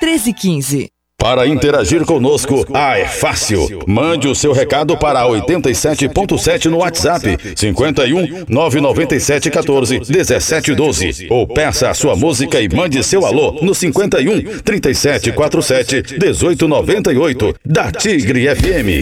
1315. Para interagir conosco, é fácil. Mande o seu recado para 87.7 no WhatsApp, 51 997 14 17 12. Ou peça a sua música e mande seu alô no 51 37 47 18 98 da Tigre FM.